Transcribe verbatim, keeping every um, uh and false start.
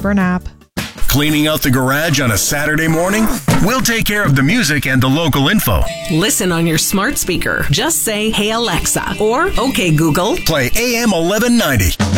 for an app. Cleaning out the garage on a Saturday morning? We'll take care of the music and the local info. Listen on your smart speaker. Just say, "Hey Alexa," or "Okay Google." Play A M eleven ninety.